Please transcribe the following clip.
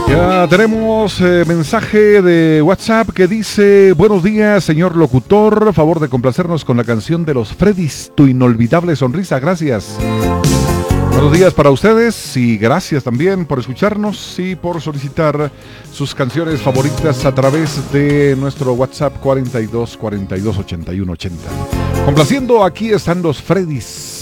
Ya tenemos mensaje de WhatsApp que dice: buenos días, señor locutor, favor de complacernos con la canción de los Freddys, Tu inolvidable sonrisa. Gracias. Buenos días para ustedes y gracias también por escucharnos y por solicitar sus canciones favoritas a través de nuestro WhatsApp 42 42 81 80. Complaciendo, aquí están los Freddys.